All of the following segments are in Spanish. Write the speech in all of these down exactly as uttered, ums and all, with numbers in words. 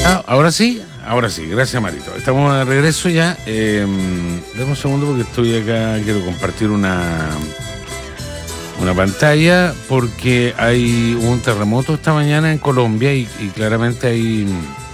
Ah, ahora sí, ahora sí, gracias Marito. Estamos de regreso ya. Eh, dame un segundo porque estoy acá, quiero compartir una, una pantalla porque hay un terremoto esta mañana en Colombia y, y claramente hay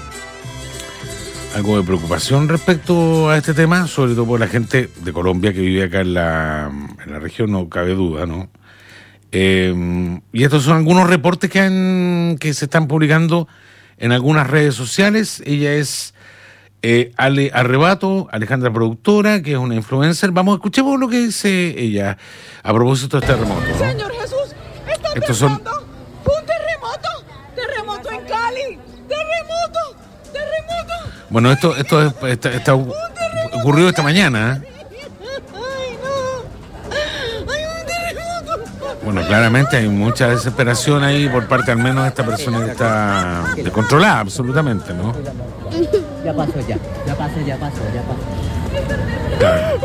algo de preocupación respecto a este tema, sobre todo por la gente de Colombia que vive acá en la, en la región, no cabe duda, ¿no? Eh, y estos son algunos reportes que, han, que se están publicando en algunas redes sociales. Ella es eh, Ale Arrebato, Alejandra Productora, que es una influencer. Vamos, escuchemos lo que dice ella a propósito de este terremoto, ¿no? Señor Jesús, está Estos temblando. son... ¡Un terremoto! ¡Terremoto en Cali! ¡Terremoto! ¡Terremoto! Bueno, esto, esto es, está, está ocurrido esta mañana, ¿eh? ¡Ay, no! ¡Ay, un terremoto! Bueno, claramente hay mucha desesperación ahí por parte al menos de esta persona que está descontrolada, absolutamente, ¿no? Ya pasó, ya, ya pasó, ya pasó, ya pasó. Claro.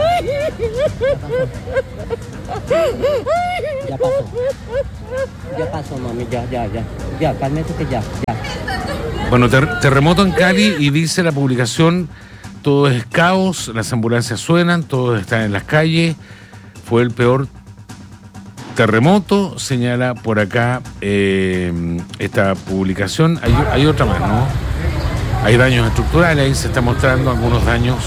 Ya pasó. Ya pasó, mami, ya, ya, ya. Ya, cálmese que ya, ya. Bueno, ter- terremoto en Cali y dice la publicación, todo es caos, las ambulancias suenan, todos están en las calles, fue el peor terremoto, señala por acá eh, esta publicación. Hay, hay otra más, ¿no? Hay daños estructurales, ahí se está mostrando algunos daños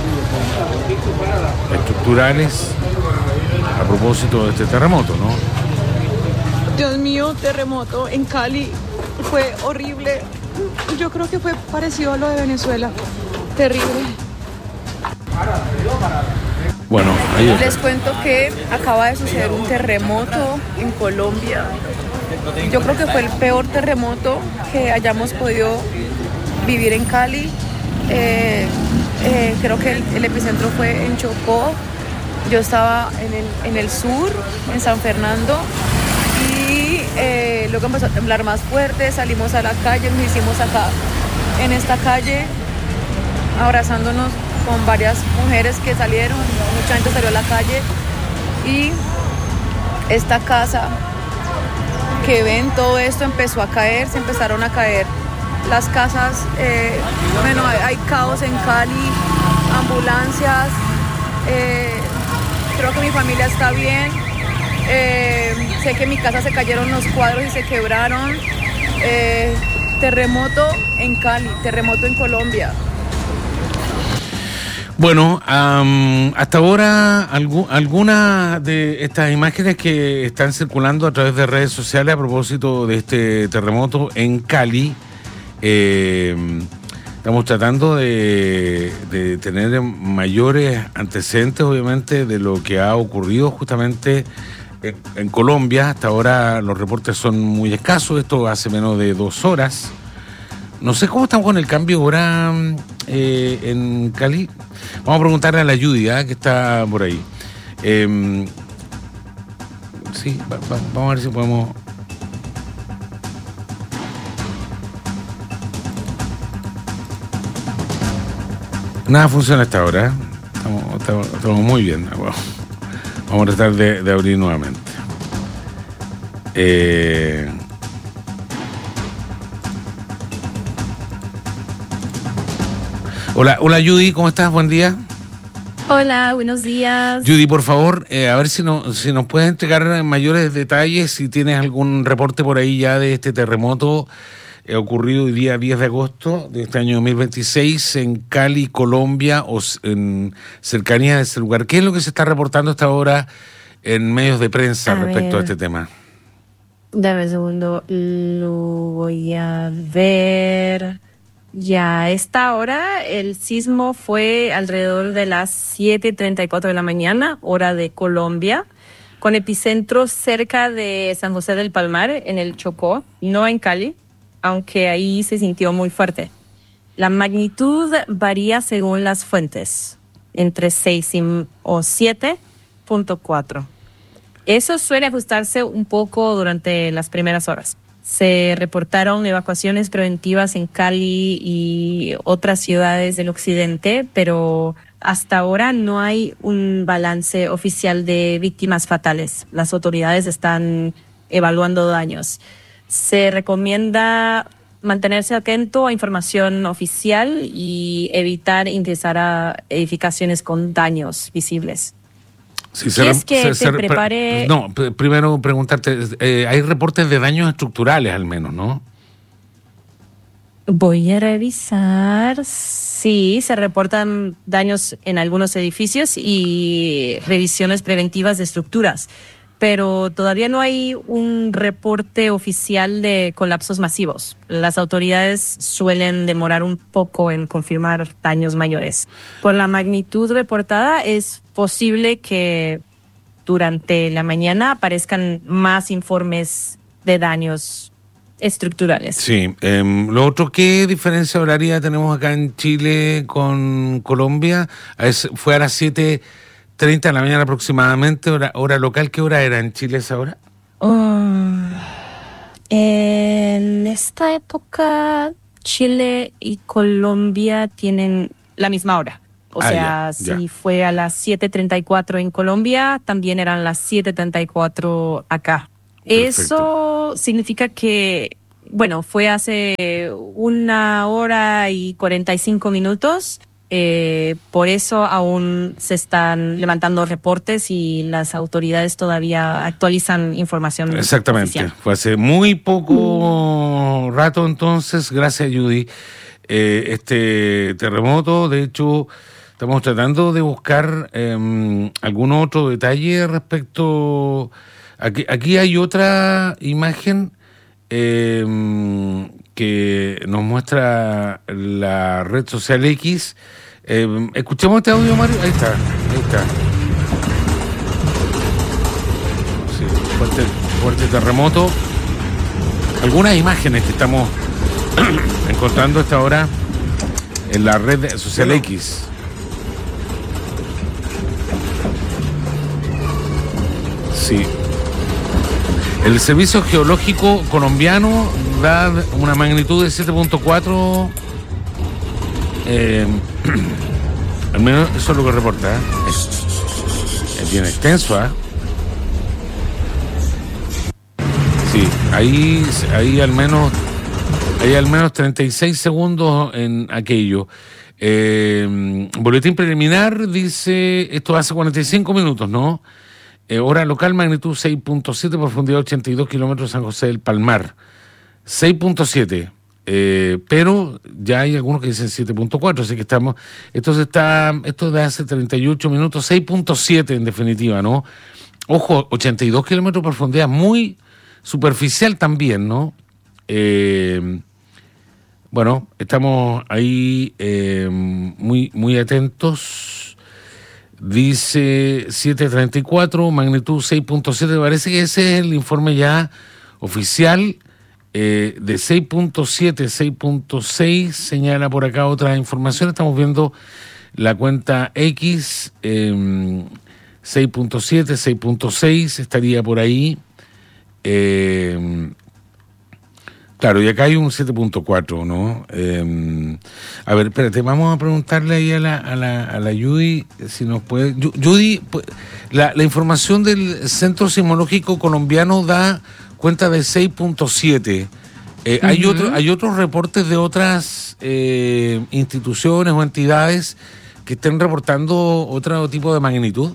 estructurales a propósito de este terremoto, ¿no? Dios mío, terremoto en Cali. Fue horrible. Yo creo que fue parecido a lo de Venezuela. Terrible. Bueno, ahí está. Les cuento que acaba de suceder un terremoto en Colombia. Yo creo que fue el peor terremoto que hayamos podido vivir en Cali. Eh, eh, creo que el, el epicentro fue en Chocó. Yo estaba en el, en el sur, en San Fernando, y eh, luego empezó a temblar más fuerte. Salimos a la calle, nos hicimos acá en esta calle, abrazándonos con varias mujeres que salieron, mucha gente salió a la calle, y esta casa que ven, todo esto empezó a caer, se empezaron a caer las casas, eh, bueno, hay, hay caos en Cali, ambulancias, eh, creo que mi familia está bien, eh, sé que en mi casa se cayeron los cuadros y se quebraron, eh, terremoto en Cali, terremoto en Colombia. Bueno, um, hasta ahora algu- algunas de estas imágenes que están circulando a través de redes sociales a propósito de este terremoto en Cali, eh, estamos tratando de, de tener mayores antecedentes, obviamente, de lo que ha ocurrido justamente en, en Colombia. Hasta ahora los reportes son muy escasos, esto hace menos de dos horas. No sé cómo estamos con el cambio ahora eh, en Cali. Vamos a preguntarle a la Judy, ¿eh? Que está por ahí. Eh, sí, va, va, vamos a ver si podemos... Nada funciona hasta ahora, ¿eh? Estamos, estamos, estamos muy bien. Vamos a tratar de, de abrir nuevamente. Eh... Hola, hola Judy, ¿cómo estás? Buen día. Hola, buenos días. Judy, por favor, eh, a ver si, no, si nos puedes entregar mayores detalles, si tienes algún reporte por ahí ya de este terremoto eh, ocurrido el día diez de agosto de este año dos mil veintiséis en Cali, Colombia, o en cercanía de ese lugar. ¿Qué es lo que se está reportando hasta ahora en medios de prensa A respecto ver. a este tema? Dame un segundo, lo voy a ver. Ya a esta hora el sismo fue alrededor de las siete y treinta y cuatro de la mañana, hora de Colombia, con epicentro cerca de San José del Palmar, en el Chocó, no en Cali, aunque ahí se sintió muy fuerte. La magnitud varía según las fuentes, entre seis y, o siete punto cuatro. Eso suele ajustarse un poco durante las primeras horas. Se reportaron evacuaciones preventivas en Cali y otras ciudades del occidente, pero hasta ahora no hay un balance oficial de víctimas fatales. Las autoridades están evaluando daños. Se recomienda mantenerse atento a información oficial y evitar ingresar a edificaciones con daños visibles. Sí, ¿Quieres que se, te se, prepare? No, primero preguntarte, eh, hay reportes de daños estructurales al menos, ¿no? Voy a revisar. Sí, se reportan daños en algunos edificios y revisiones preventivas de estructuras, pero todavía no hay un reporte oficial de colapsos masivos. Las autoridades suelen demorar un poco en confirmar daños mayores. Por la magnitud reportada, es posible que durante la mañana aparezcan más informes de daños estructurales. Sí. Eh, lo otro, ¿qué diferencia horaria tenemos acá en Chile con Colombia? Es, fue a las siete treinta de la mañana aproximadamente, hora, hora local. ¿Qué hora era en Chile esa hora? Um, en esta época, Chile y Colombia tienen la misma hora. O ah, sea, ya, si ya. fue a las siete treinta y cuatro en Colombia, también eran las siete treinta y cuatro acá. Perfecto. Eso significa que, bueno, fue hace una hora y cuarenta y cinco minutos. Eh, por eso aún se están levantando reportes y las autoridades todavía actualizan información. Exactamente. Oficial. Fue hace muy poco rato entonces, gracias Judy. Eh, este terremoto, de hecho, estamos tratando de buscar eh, algún otro detalle respecto. Aquí, aquí hay otra imagen eh, que nos muestra la red social X. Eh, escuchemos este audio, Mario. Ahí está, ahí está. Sí, fuerte, fuerte terremoto. Algunas imágenes que estamos encontrando a esta hora en la red social X. Sí. El Servicio Geológico Colombiano da una magnitud de siete punto cuatro. Eh, al menos eso es lo que reporta. ¿eh? Es, es bien extenso, ¿eh? Sí, ahí, ahí al menos hay al menos treinta y seis segundos en aquello. Eh, boletín preliminar dice, esto hace cuarenta y cinco minutos, ¿no? Eh, hora local, magnitud seis punto siete, profundidad ochenta y dos kilómetros, San José del Palmar. seis punto siete, eh, pero ya hay algunos que dicen siete punto cuatro, así que estamos, esto se está, esto de hace treinta y ocho minutos, seis punto siete en definitiva, ¿no? Ojo, ochenta y dos kilómetros de profundidad, muy superficial también, ¿no? Eh, bueno, estamos ahí eh, muy, muy atentos. Dice siete treinta y cuatro, magnitud seis punto siete, parece que ese es el informe ya oficial eh, de seis punto siete, seis punto seis, señala por acá otra información, estamos viendo la cuenta X, eh, seis punto siete, seis punto seis, estaría por ahí. Eh, claro, y acá hay un siete punto cuatro, ¿no? Eh, a ver, espérate, vamos a preguntarle ahí a la, a la, a la Judy si nos puede. Judy, la, la información del Centro Sismológico Colombiano da cuenta de seis punto siete. Eh, uh-huh. ¿hay, otro, ¿Hay otros reportes de otras eh, instituciones o entidades que estén reportando otro tipo de magnitud?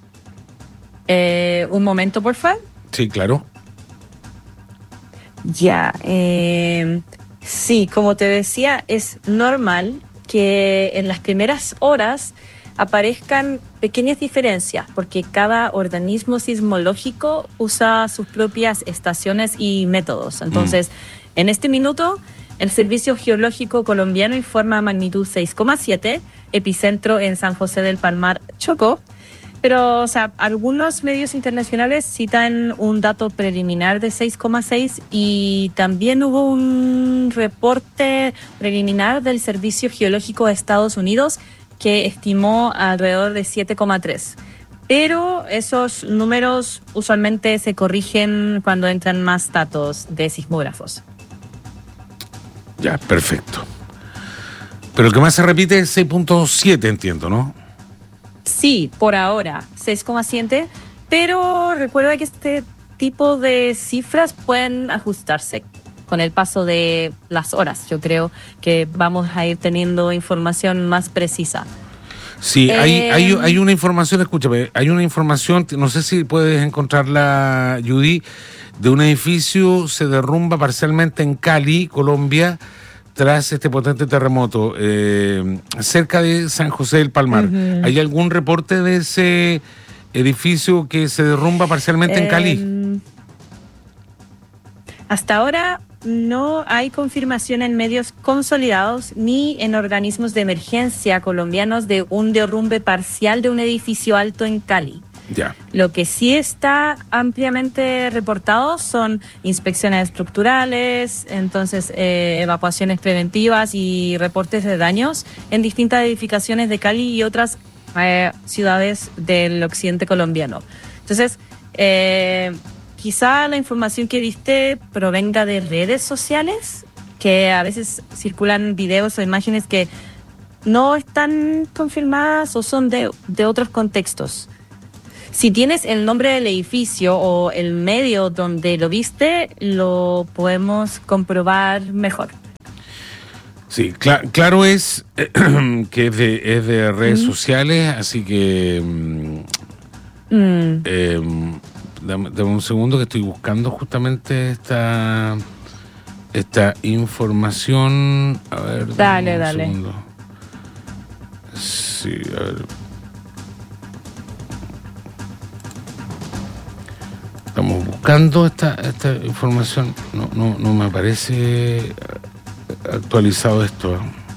Eh, un momento, por favor. Sí, claro. Ya, eh, sí, como te decía, es normal que en las primeras horas aparezcan pequeñas diferencias, porque cada organismo sismológico usa sus propias estaciones y métodos. Entonces, mm. en este minuto, el Servicio Geológico Colombiano informa magnitud seis coma siete, epicentro en San José del Palmar, Chocó. Pero, o sea, algunos medios internacionales citan un dato preliminar de seis coma seis y también hubo un reporte preliminar del Servicio Geológico de Estados Unidos que estimó alrededor de siete coma tres. Pero esos números usualmente se corrigen cuando entran más datos de sismógrafos. Ya, perfecto. Pero el que más se repite es seis punto siete, entiendo, ¿no? Sí, por ahora, seis coma siete, pero recuerda que este tipo de cifras pueden ajustarse. con el paso de las horas. Yo creo que vamos a ir teniendo información más precisa. Sí, Eh, hay, hay, hay una información, escúchame, hay una información, no sé si puedes encontrarla, Judy, de un edificio se derrumba parcialmente en Cali, Colombia, tras este potente terremoto, eh, cerca de San José del Palmar. Uh-huh. ¿Hay algún reporte de ese edificio que se derrumba parcialmente eh, en Cali? Hasta ahora no hay confirmación en medios consolidados ni en organismos de emergencia colombianos de un derrumbe parcial de un edificio alto en Cali. Ya. Lo que sí está ampliamente reportado son inspecciones estructurales, entonces eh, evacuaciones preventivas y reportes de daños en distintas edificaciones de Cali y otras eh, ciudades del occidente colombiano. Entonces, eh, quizá la información que diste provenga de redes sociales, que a veces circulan videos o imágenes que no están confirmadas o son de, de otros contextos. Si tienes el nombre del edificio o el medio donde lo viste, lo podemos comprobar mejor. Sí, cl- claro es eh, que es de, es de redes mm. sociales, así que mm. eh, dame, dame un segundo que estoy buscando justamente esta esta información. A ver, dale, dale. Segundo. Sí, a ver. Estamos buscando esta esta información. No, no, no me parece actualizado esto.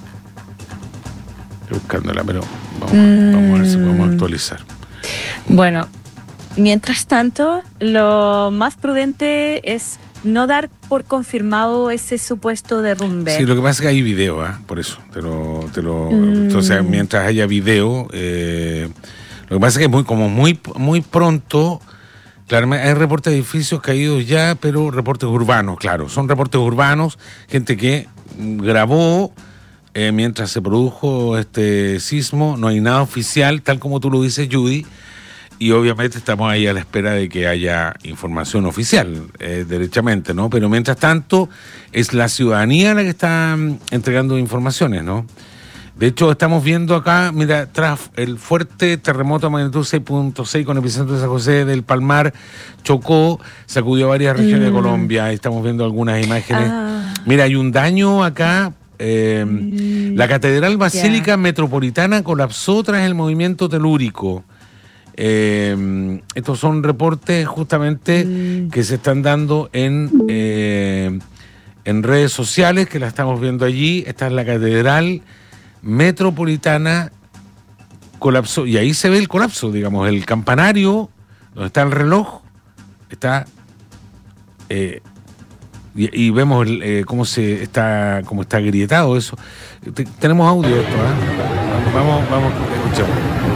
Estoy buscándola, pero vamos, mm. vamos a ver si podemos actualizar. Bueno, mientras tanto, lo más prudente es no dar por confirmado ese supuesto derrumbe. Sí, lo que pasa es que hay video, ¿eh? Por eso te lo, te lo, mm. o sea, mientras haya video, eh, lo que pasa es que es muy, como muy, muy pronto. Claro, hay reportes de edificios caídos ya, pero reportes urbanos, claro. Son reportes urbanos, gente que grabó eh, mientras se produjo este sismo. No hay nada oficial, tal como tú lo dices, Judy. Y obviamente estamos ahí a la espera de que haya información oficial, eh, derechamente, ¿no? Pero mientras tanto, es la ciudadanía la que está entregando informaciones, ¿no? De hecho, estamos viendo acá, mira, tras el fuerte terremoto de magnitud seis punto seis con epicentro de San José del Palmar, chocó, sacudió varias regiones mm. de Colombia. Estamos viendo algunas imágenes. Ah. Mira, hay un daño acá. Eh, mm. La Catedral Basílica yeah. Metropolitana colapsó tras el movimiento telúrico. Eh, estos son reportes justamente mm. que se están dando en, eh, en redes sociales, que la estamos viendo allí. Esta es la Catedral Metropolitana, colapsó, y ahí se ve el colapso, digamos, el campanario, donde está el reloj, está, eh, y, y vemos el, eh, cómo se está, cómo está agrietado eso. Te, tenemos audio de esto, ¿eh? Vamos, vamos, escuchamos.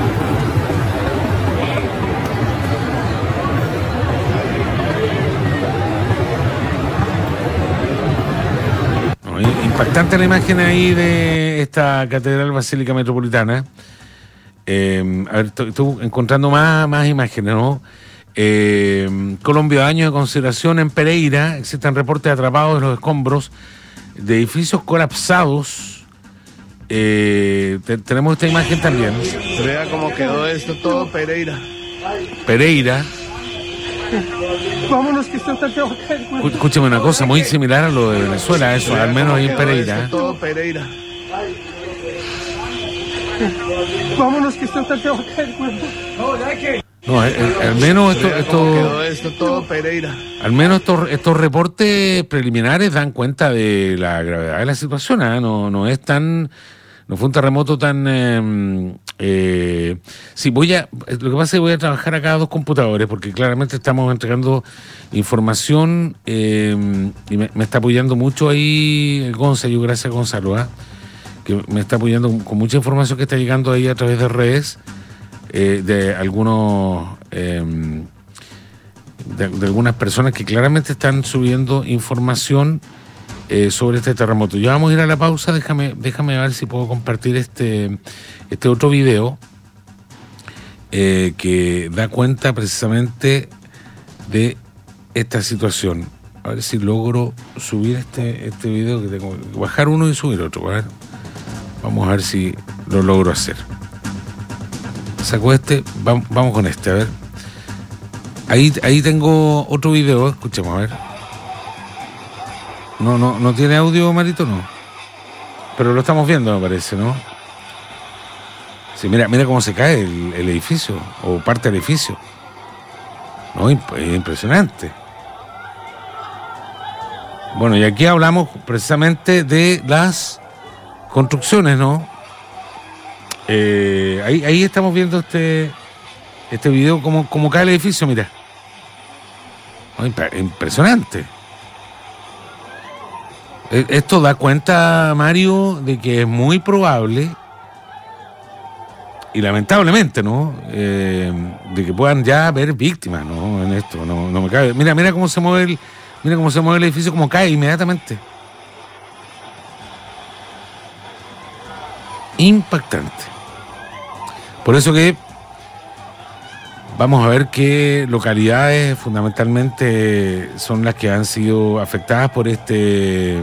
Impactante la imagen ahí de esta Catedral Basílica Metropolitana. Eh, a ver, estoy encontrando más, más imágenes, ¿no? Eh, Colombia, daños de consideración en Pereira. Existen reportes de atrapados en los escombros de edificios colapsados. Eh, te, tenemos esta imagen también. Vea cómo quedó esto todo, Pereira. Pereira. Vámonos, que está tan feo. Escúcheme una cosa, muy similar a lo de Venezuela, eso, al menos ahí en Pereira. Todo Pereira. Vámonos, que está tan feo. No, al, al menos esto, esto, quedó esto todo Pereira. Al menos estos, estos reportes preliminares dan cuenta de la gravedad de la situación, ¿eh? No, no es tan, no fue un terremoto tan. Eh, eh, sí, voy a. Lo que pasa es que voy a trabajar acá a dos computadores, porque claramente estamos entregando información eh, y me, me está apoyando mucho ahí Gonzalo. Yo gracias a Gonzalo, ¿eh? Que me está apoyando con mucha información que está llegando ahí a través de redes. Eh, de algunos eh, de, de algunas personas que claramente están subiendo información eh, sobre este terremoto. Ya vamos a ir a la pausa, déjame, déjame ver si puedo compartir este, este otro video eh, que da cuenta precisamente de esta situación. A ver si logro subir este, este video, que tengo que bajar uno y subir otro. A ver. Vamos a ver si lo logro hacer. Saco este, vamos, vamos con este, a ver. Ahí, ahí tengo otro video, escuchemos, a ver. No, no, no tiene audio, Marito, no. Pero lo estamos viendo, me parece, ¿no? Sí, mira, mira cómo se cae el, el edificio, o parte del edificio. No, es impresionante. Bueno, y aquí hablamos precisamente de las construcciones, ¿no? Eh, ahí, ahí estamos viendo este este video, como, como cae el edificio, mira. No, impresionante. Esto da cuenta, Mario, de que es muy probable, y lamentablemente, ¿no? Eh, de que puedan ya haber víctimas, ¿no? En esto, no, no me cabe. Mira, mira cómo se mueve el, mira cómo se mueve el edificio, como cae inmediatamente. Impactante. Por eso que vamos a ver qué localidades fundamentalmente son las que han sido afectadas por este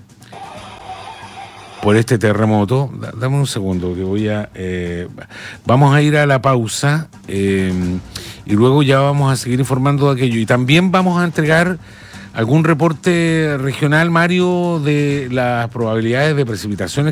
por este terremoto. Dame un segundo que voy a eh, vamos a ir a la pausa eh, y luego ya vamos a seguir informando de aquello, y también vamos a entregar algún reporte regional, Mario, de las probabilidades de precipitaciones